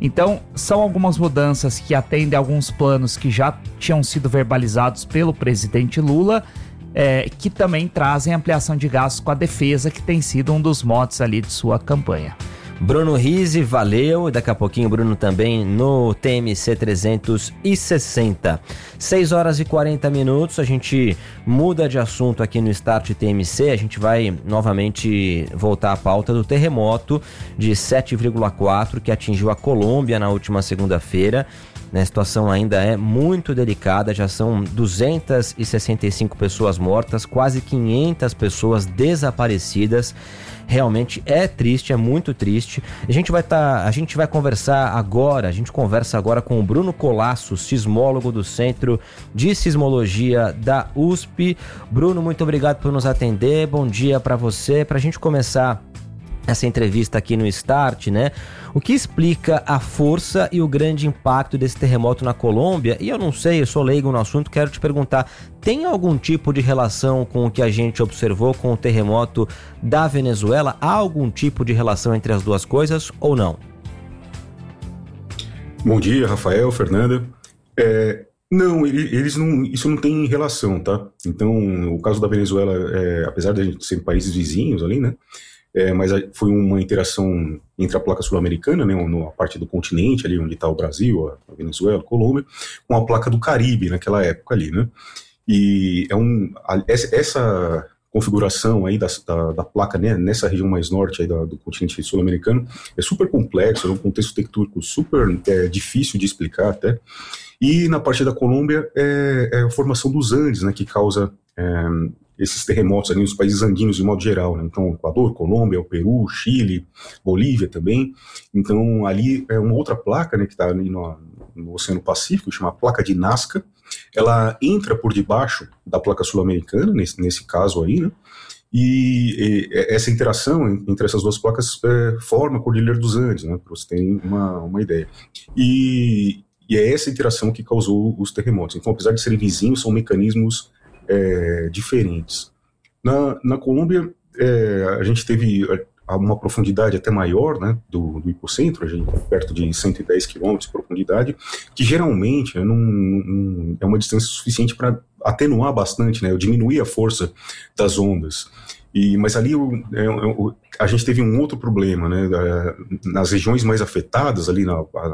Então, são algumas mudanças que atendem a alguns planos que já tinham sido verbalizados pelo presidente Lula, que também trazem ampliação de gastos com a defesa, que tem sido um dos motes ali de sua campanha. Bruno Rizzi, valeu, e daqui a pouquinho Bruno também no TMC 360. 6 horas e 40 minutos, a gente muda de assunto aqui no Start TMC, a gente vai novamente voltar à pauta do terremoto de 7,4 que atingiu a Colômbia na última segunda-feira. A situação ainda é muito delicada, já são 265 pessoas mortas, quase 500 pessoas desaparecidas. Realmente é triste, é muito triste. A gente vai conversar agora, conversa agora com o Bruno Colasso, sismólogo do Centro de Sismologia da USP. Bruno, muito obrigado por nos atender, bom dia para você. Para a gente começar essa entrevista aqui no Start, né? O que explica a força e o grande impacto desse terremoto na Colômbia? E eu não sei, eu sou leigo no assunto, quero te perguntar, tem algum tipo de relação com o que a gente observou com o terremoto da Venezuela? Há algum tipo de relação entre as duas coisas ou não? Bom dia, Rafael, Fernanda. Não, isso não tem relação, tá? Então, o caso da Venezuela, apesar de a gente ser países vizinhos ali, né? Mas foi uma interação entre a placa sul-americana, né, a parte do continente, ali onde está o Brasil, a Venezuela, a Colômbia, com a placa do Caribe naquela época ali, né? E essa configuração aí da placa, né, nessa região mais norte aí do continente sul-americano é super complexo, é um contexto tectônico super difícil de explicar até. E na parte da Colômbia é a formação dos Andes, né, que causa esses terremotos ali nos países andinos de modo geral, né? Então, Equador, Colômbia, o Peru, Chile, Bolívia também. Então, ali é uma outra placa, né, que está ali no Oceano Pacífico, chama placa de Nazca. Ela entra por debaixo da placa sul-americana, nesse caso aí, né? E essa interação entre essas duas placas forma a Cordilheira dos Andes, né, para você terem uma ideia. E é essa interação que causou os terremotos. Então, apesar de serem vizinhos, são mecanismos diferentes. Na Colômbia, a gente teve uma profundidade até maior, né, do hipocentro, a gente perto de 110 km de profundidade, que geralmente não é uma distância suficiente para atenuar bastante, né, diminuir a força das ondas. Mas ali a gente teve um outro problema, né, nas regiões mais afetadas, ali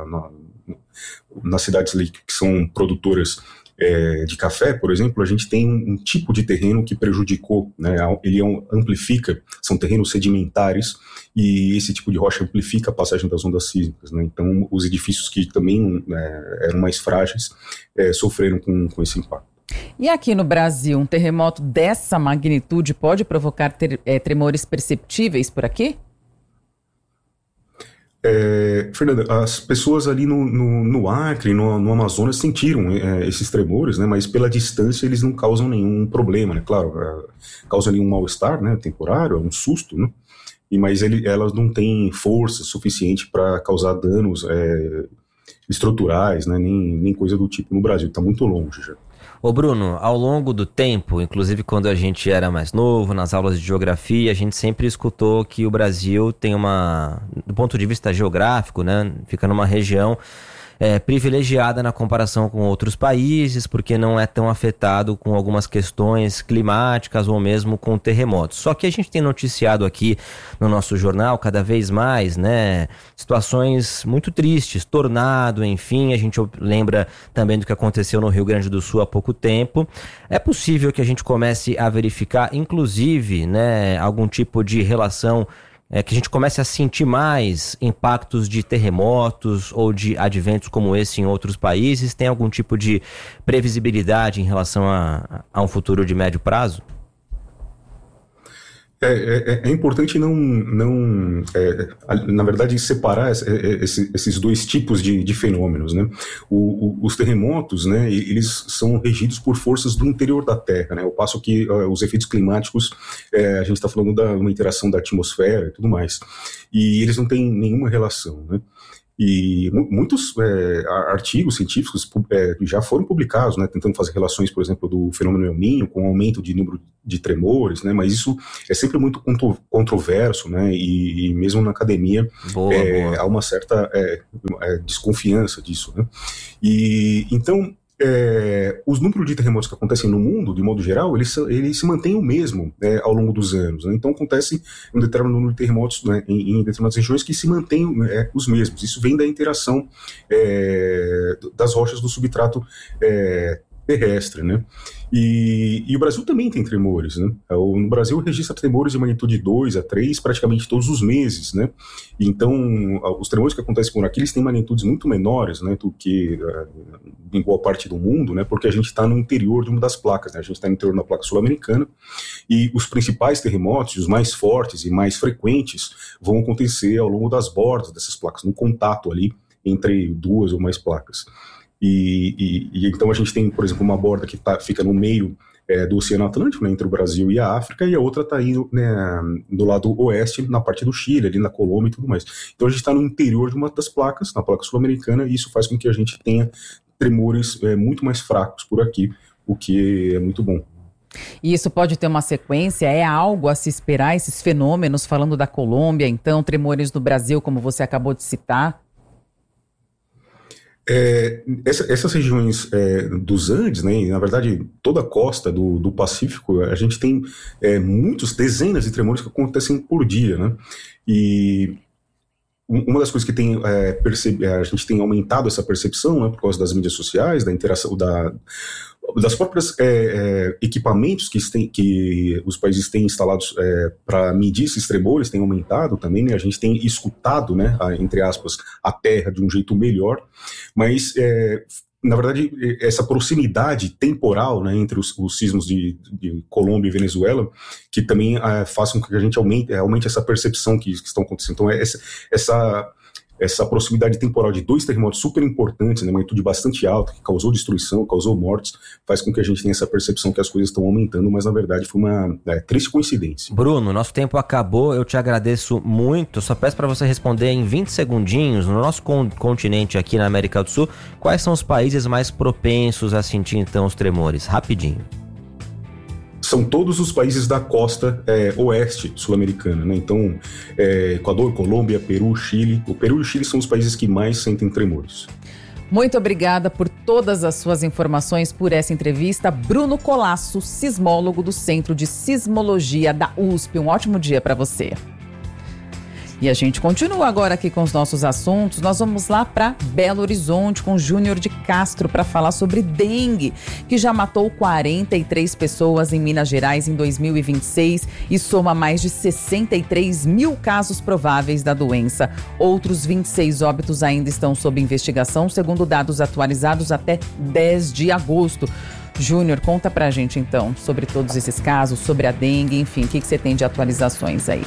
nas cidades ali que são produtoras de café, por exemplo, a gente tem um tipo de terreno que prejudicou, né? Ele amplifica, são terrenos sedimentares, e esse tipo de rocha amplifica a passagem das ondas sísmicas, né? Então, os edifícios que também eram mais frágeis sofreram com esse impacto. E aqui no Brasil, um terremoto dessa magnitude pode provocar tremores perceptíveis por aqui? Fernanda, as pessoas ali no Acre, no Amazonas sentiram esses tremores, né, mas pela distância eles não causam nenhum problema, né, claro, causa ali um mal-estar, né, temporário, um susto, né, mas elas não têm força suficiente para causar danos estruturais, né, nem coisa do tipo no Brasil, está muito longe já. Ô Bruno, ao longo do tempo, inclusive quando a gente era mais novo, nas aulas de geografia, a gente sempre escutou que o Brasil tem do ponto de vista geográfico, né, fica numa região privilegiada na comparação com outros países, porque não é tão afetado com algumas questões climáticas ou mesmo com terremotos. Só que a gente tem noticiado aqui no nosso jornal cada vez mais, né, situações muito tristes, tornado, enfim, a gente lembra também do que aconteceu no Rio Grande do Sul há pouco tempo. É possível que a gente comece a verificar, inclusive, né, algum tipo de relação, que a gente comece a sentir mais impactos de terremotos ou de adventos como esse em outros países? Tem algum tipo de previsibilidade em relação a um futuro de médio prazo? É importante na verdade, separar esses dois tipos de fenômenos, né? Os terremotos, né, eles são regidos por forças do interior da Terra, né? Ao passo que os efeitos climáticos, a gente está falando de uma interação da atmosfera e tudo mais, e eles não têm nenhuma relação, né? E muitos artigos científicos já foram publicados, né, tentando fazer relações, por exemplo, do fenômeno El Niño com o aumento de número de tremores, né, mas isso é sempre muito controverso, né, e mesmo na academia há uma certa desconfiança disso, né. E então os números de terremotos que acontecem no mundo, de modo geral, eles se mantêm o mesmo ao longo dos anos, né? Então acontece um determinado número de terremotos, né, em determinadas regiões que se mantêm os mesmos. Isso vem da interação das rochas do substrato terrestre, né? E o Brasil também tem tremores, né? No Brasil registra tremores de magnitude 2 a 3 praticamente todos os meses, né? Então, os tremores que acontecem por aqui, eles têm magnitudes muito menores, né, do que em boa parte do mundo, né? Porque a gente está no interior de uma das placas, né? A gente está no interior da placa sul-americana e os principais terremotos, os mais fortes e mais frequentes, vão acontecer ao longo das bordas dessas placas, no contato ali entre duas ou mais placas. E então a gente tem, por exemplo, uma borda que fica no meio do Oceano Atlântico, né, entre o Brasil e a África, e a outra está indo, né, do lado oeste, na parte do Chile, ali na Colômbia e tudo mais. Então a gente está no interior de uma das placas, na placa sul-americana, e isso faz com que a gente tenha tremores muito mais fracos por aqui, o que é muito bom. E isso pode ter uma sequência? É algo a se esperar, esses fenômenos, falando da Colômbia, então, tremores no Brasil, como você acabou de citar? Essas regiões dos Andes, né, e, na verdade, toda a costa do Pacífico, a gente tem dezenas de tremores que acontecem por dia, né? E uma das coisas que a gente tem aumentado essa percepção, né, por causa das mídias sociais, da interação, das próprias equipamentos que os países têm instalados para medir esses tremores, tem aumentado também, né? A gente tem escutado, né, entre aspas, a terra de um jeito melhor, mas na verdade essa proximidade temporal, né, entre os sismos de Colômbia e Venezuela, que também faz com que a gente aumente essa percepção que estão acontecendo. Então essa proximidade temporal de dois terremotos super importantes, né, uma magnitude bastante alta, que causou destruição, causou mortes, faz com que a gente tenha essa percepção que as coisas estão aumentando, mas na verdade foi uma triste coincidência. Bruno, nosso tempo acabou, eu te agradeço muito, só peço para você responder em 20 segundinhos, no nosso continente aqui na América do Sul, quais são os países mais propensos a sentir então os tremores? Rapidinho. São todos os países da costa oeste sul-americana, né? Então, Equador, Colômbia, Peru, Chile. O Peru e o Chile são os países que mais sentem tremores. Muito obrigada por todas as suas informações, por essa entrevista. Bruno Colasso, sismólogo do Centro de Sismologia da USP. Um ótimo dia para você. E a gente continua agora aqui com os nossos assuntos. Nós vamos lá para Belo Horizonte com Júnior de Castro para falar sobre dengue, que já matou 43 pessoas em Minas Gerais em 2026 e soma mais de 63 mil casos prováveis da doença. Outros 26 óbitos ainda estão sob investigação, segundo dados atualizados até 10 de agosto. Júnior, conta pra gente então sobre todos esses casos, sobre a dengue, enfim, o que você tem de atualizações aí?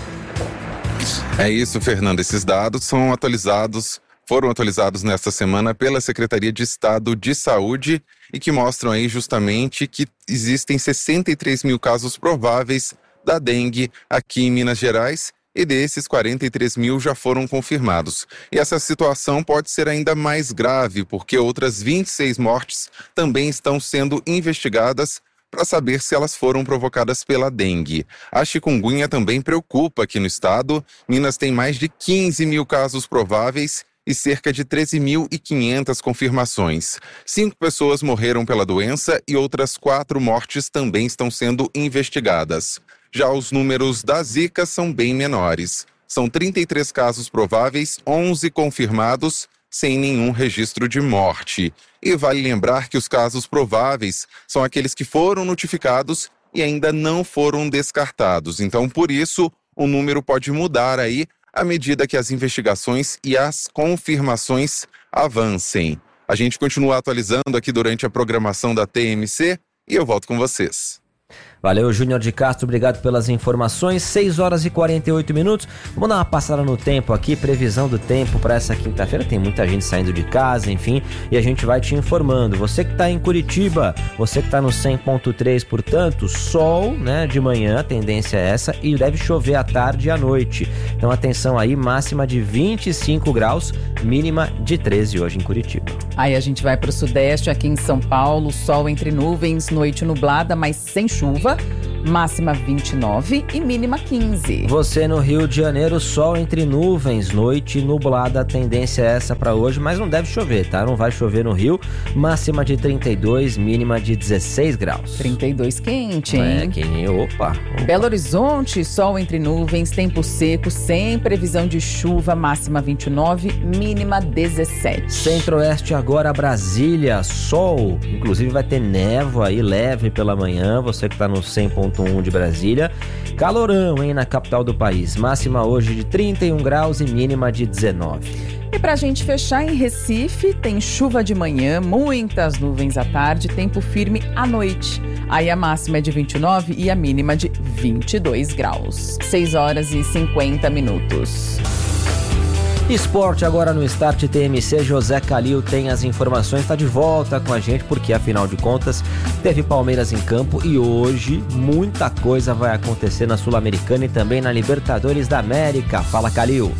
É isso, Fernanda. Esses dados foram atualizados nesta semana pela Secretaria de Estado de Saúde e que mostram aí justamente que existem 63 mil casos prováveis da dengue aqui em Minas Gerais e desses 43 mil já foram confirmados. E essa situação pode ser ainda mais grave porque outras 26 mortes também estão sendo investigadas para saber se elas foram provocadas pela dengue. A chikungunya também preocupa aqui no estado. Minas tem mais de 15 mil casos prováveis e cerca de 13.500 confirmações. 5 pessoas morreram pela doença e outras 4 mortes também estão sendo investigadas. Já os números da Zika são bem menores. São 33 casos prováveis, 11 confirmados, sem nenhum registro de morte. E vale lembrar que os casos prováveis são aqueles que foram notificados e ainda não foram descartados. Então, por isso, o número pode mudar aí à medida que as investigações e as confirmações avancem. A gente continua atualizando aqui durante a programação da TMC e eu volto com vocês. Valeu, Júnior de Castro, obrigado pelas informações. 6 horas e 48 minutos. Vamos dar uma passada no tempo aqui, previsão do tempo para essa quinta-feira. Tem muita gente saindo de casa, enfim, e a gente vai te informando. Você que está em Curitiba, você que está no 100.3, portanto, sol, né, de manhã, a tendência é essa, e deve chover à tarde e à noite. Então atenção aí, máxima de 25 graus, mínima de 13 hoje em Curitiba. Aí a gente vai para o sudeste, aqui em São Paulo, sol entre nuvens, noite nublada, mas sem chuva, máxima 29 e mínima 15. Você no Rio de Janeiro, sol entre nuvens, noite nublada, a tendência é essa para hoje, mas não deve chover, tá? Não vai chover no Rio, máxima de 32, mínima de 16 graus. 32 quente, hein? Opa. Belo Horizonte, sol entre nuvens, tempo seco, sem previsão de chuva, máxima 29, mínima 17. Centro-Oeste agora, Brasília, sol, inclusive vai ter névoa aí leve pela manhã, você que tá no 100.1 de Brasília. Calorão, hein, na capital do país, máxima hoje de 31 graus e mínima de 19. E pra gente fechar, em Recife, tem chuva de manhã, muitas nuvens à tarde, tempo firme à noite. Aí a máxima é de 29 e a mínima de 22 graus. 6 horas e 50 minutos. Esporte agora no Start TMC, José Calil tem as informações, está de volta com a gente porque afinal de contas teve Palmeiras em campo e hoje muita coisa vai acontecer na Sul-Americana e também na Libertadores da América. Fala, Calil.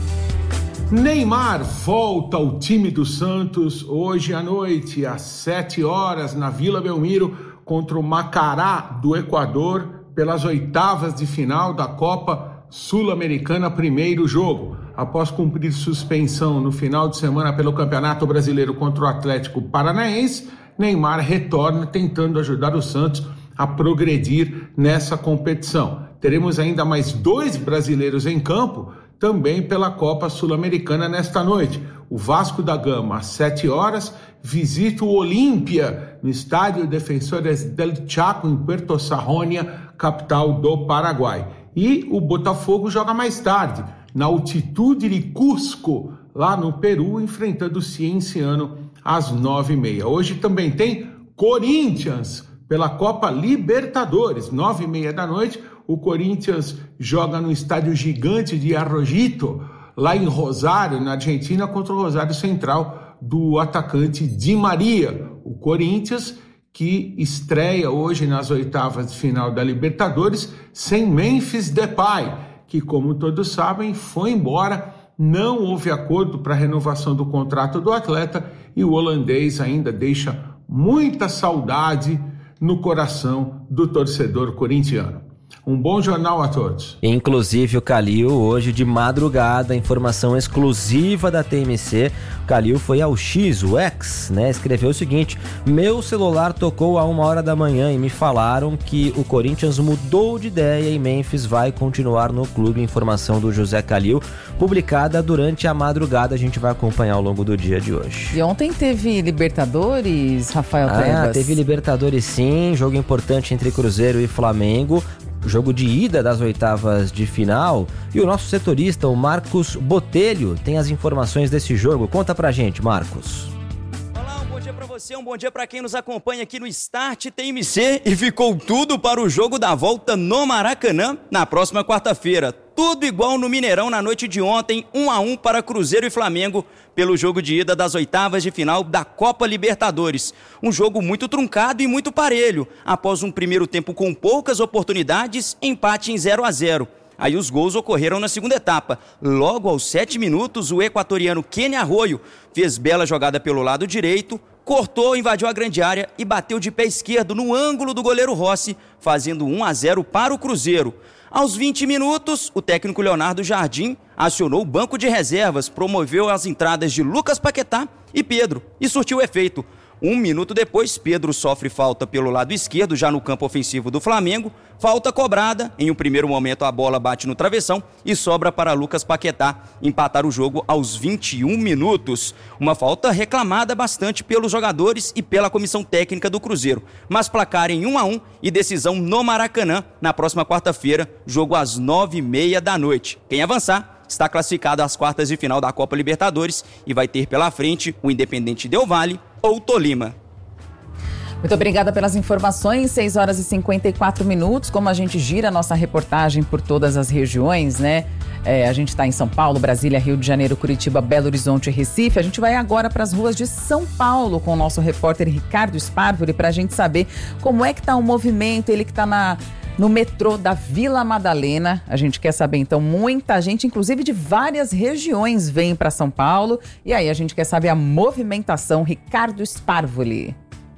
Neymar volta ao time do Santos hoje à noite, às 7 horas, na Vila Belmiro, contra o Macará do Equador, pelas oitavas de final da Copa Sul-Americana, primeiro jogo. Após cumprir suspensão no final de semana pelo Campeonato Brasileiro contra o Atlético Paranaense, Neymar retorna tentando ajudar o Santos a progredir nessa competição. Teremos ainda mais 2 brasileiros em campo, também pela Copa Sul-Americana nesta noite. O Vasco da Gama, às 7 horas, visita o Olímpia, no estádio Defensores del Chaco, em Puerto Sarronia, capital do Paraguai. E o Botafogo joga mais tarde, na altitude de Cusco, lá no Peru, enfrentando o Cienciano às 9h30. Hoje também tem Corinthians pela Copa Libertadores, 9h30 da noite. O Corinthians joga no estádio gigante de Arrojito, lá em Rosário, na Argentina, contra o Rosário Central do atacante Di Maria. O Corinthians que estreia hoje nas oitavas de final da Libertadores sem Memphis Depay, que, como todos sabem, foi embora, não houve acordo para a renovação do contrato do atleta e o holandês ainda deixa muita saudade no coração do torcedor corintiano. Um bom jornal a todos. Inclusive o Calil, hoje de madrugada, informação exclusiva da TMC, o Calil foi ao X, o X, né? Escreveu o seguinte: meu celular tocou a 1h da manhã e me falaram que o Corinthians mudou de ideia e Memphis vai continuar no clube. Informação do José Calil, publicada durante a madrugada, a gente vai acompanhar ao longo do dia de hoje. E ontem teve Libertadores, Rafael Tebas? Teve Libertadores sim, jogo importante entre Cruzeiro e Flamengo. Jogo de ida das oitavas de final. E o nosso setorista, o Marcos Botelho, tem as informações desse jogo. Conta pra gente, Marcos. Olá, um bom dia pra você, um bom dia pra quem nos acompanha aqui no Start TMC. E ficou tudo para o jogo da volta no Maracanã na próxima quarta-feira. Tudo igual no Mineirão na noite de ontem, 1-1 para Cruzeiro e Flamengo pelo jogo de ida das oitavas de final da Copa Libertadores. Um jogo muito truncado e muito parelho. Após um primeiro tempo com poucas oportunidades, empate em 0-0. Aí os gols ocorreram na segunda etapa. Logo aos 7 minutos, o equatoriano Kenny Arroyo fez bela jogada pelo lado direito, cortou, invadiu a grande área e bateu de pé esquerdo no ângulo do goleiro Rossi, fazendo 1-0 para o Cruzeiro. Aos 20 minutos, o técnico Leonardo Jardim acionou o banco de reservas, promoveu as entradas de Lucas Paquetá e Pedro e surtiu efeito. 1 minuto depois, Pedro sofre falta pelo lado esquerdo, já no campo ofensivo do Flamengo. Falta cobrada, em um primeiro momento a bola bate no travessão e sobra para Lucas Paquetá empatar o jogo aos 21 minutos. Uma falta reclamada bastante pelos jogadores e pela comissão técnica do Cruzeiro. Mas placar em 1-1 e decisão no Maracanã na próxima quarta-feira, jogo às 9h30 da noite. Quem avançar está classificado às quartas de final da Copa Libertadores e vai ter pela frente o Independente Del Valle ou Tolima. Muito obrigada pelas informações, 6 horas e 54 minutos, como a gente gira a nossa reportagem por todas as regiões, né? A gente está em São Paulo, Brasília, Rio de Janeiro, Curitiba, Belo Horizonte e Recife. A gente vai agora para as ruas de São Paulo com o nosso repórter Ricardo Sparvoli para a gente saber como é que está o movimento, ele que está no metrô da Vila Madalena. A gente quer saber, então, muita gente, inclusive de várias regiões, vem para São Paulo. E aí a gente quer saber a movimentação. Ricardo Sparvoli.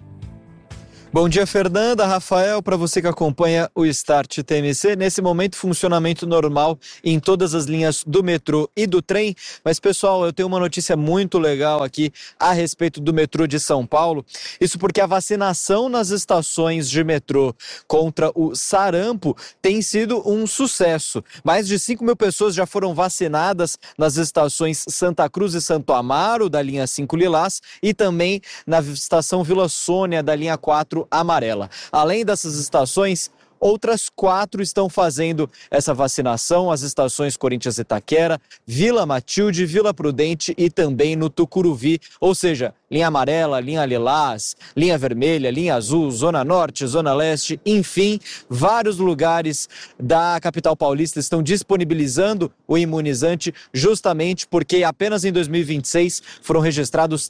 Bom dia, Fernanda, Rafael, para você que acompanha o Start TMC. Nesse momento, funcionamento normal em todas as linhas do metrô e do trem. Mas, pessoal, eu tenho uma notícia muito legal aqui a respeito do metrô de São Paulo. Isso porque a vacinação nas estações de metrô contra o sarampo tem sido um sucesso. Mais de 5 mil pessoas já foram vacinadas nas estações Santa Cruz e Santo Amaro, da linha 5 Lilás, e também na estação Vila Sônia, da linha 4 amarela. Além dessas estações, outras 4 estão fazendo essa vacinação, as estações Corinthians e Itaquera, Vila Matilde, Vila Prudente e também no Tucuruvi, ou seja, linha amarela, linha lilás, linha vermelha, linha azul, zona norte, zona leste, enfim, vários lugares da capital paulista estão disponibilizando o imunizante justamente porque apenas em 2026 foram registrados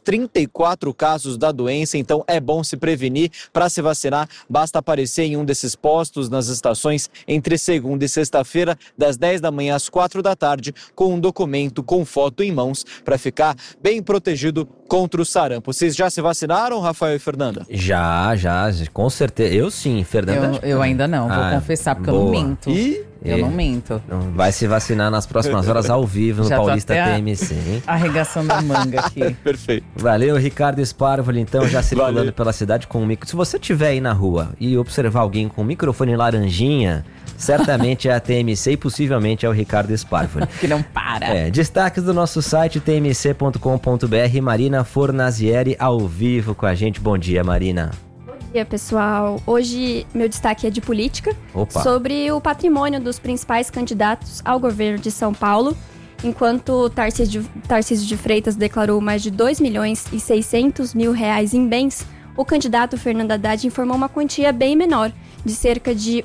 34 casos da doença, então é bom se prevenir. Para se vacinar, basta aparecer em um desses postos nas estações entre segunda e sexta-feira, das 10 da manhã às 4 da tarde, com um documento com foto em mãos para ficar bem protegido contra o sarampo. Vocês já se vacinaram, Rafael e Fernanda? Já, com certeza. Eu sim, Fernanda. Eu ainda não, vou confessar, porque eu não minto. Eu não minto. Vai se vacinar nas próximas horas ao vivo no Paulista TMC, hein? Arregaçando a manga aqui. Perfeito. Valeu, Ricardo Sparvoli, então, já circulando pela cidade com o micro. Se você estiver aí na rua e observar alguém com o microfone laranjinha, certamente é a TMC e possivelmente é o Ricardo Sparvoli. Que não para. Destaques do nosso site tmc.com.br. Marina Fornazieri ao vivo com a gente. Bom dia, Marina. Bom dia, pessoal. Hoje meu destaque é de política. Opa. Sobre o patrimônio dos principais candidatos ao governo de São Paulo. Enquanto Tarcísio de Freitas declarou mais de 2.600.000 reais em bens, o candidato Fernando Haddad informou uma quantia bem menor, de cerca de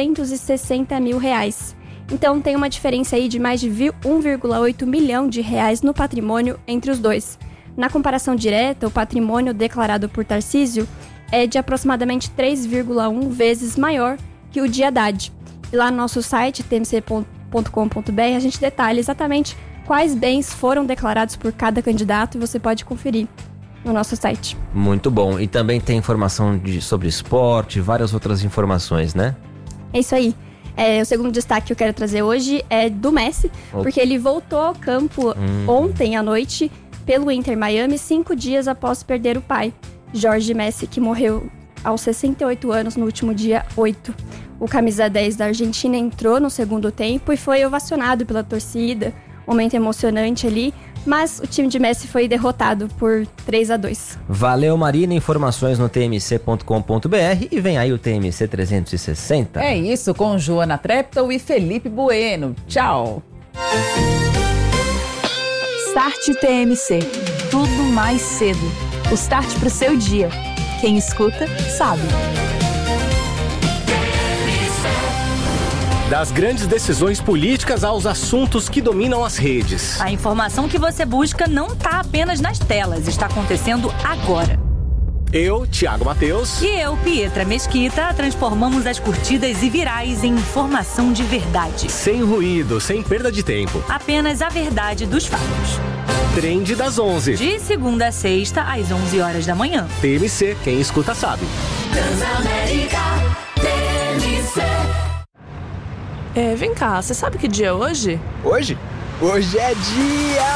860 mil reais. Então tem uma diferença aí de mais de 1,8 milhão de reais no patrimônio entre os dois. Na comparação direta, o patrimônio declarado por Tarcísio é de aproximadamente 3,1 vezes maior que o de Haddad. E lá no nosso site, tmc.com.br, a gente detalha exatamente quais bens foram declarados por cada candidato e você pode conferir no nosso site. Muito bom. E também tem informação sobre esporte, várias outras informações, né? É isso aí. O segundo destaque que eu quero trazer hoje é do Messi, porque ele voltou ao campo ontem à noite pelo Inter Miami, 5 dias após perder o pai, Jorge Messi, que morreu aos 68 anos no último dia 8. O camisa 10 da Argentina entrou no segundo tempo e foi ovacionado pela torcida, momento emocionante ali, mas o time de Messi foi derrotado por 3-2. Valeu, Marina. Informações no tmc.com.br e vem aí o TMC 360. É isso, com Joana Treptow e Felipe Bueno. Tchau. Start TMC. Tudo mais cedo. O start pro seu dia. Quem escuta, sabe. Das grandes decisões políticas aos assuntos que dominam as redes. A informação que você busca não está apenas nas telas, está acontecendo agora. Eu, Thiago Mateus. E eu, Pietra Mesquita, transformamos as curtidas e virais em informação de verdade. Sem ruído, sem perda de tempo. Apenas a verdade dos fatos. Trend das 11. De segunda a sexta, às 11 horas da manhã. TMC, quem escuta sabe. Transamérica, TMC. Vem cá, você sabe que dia é hoje? Hoje? Hoje é dia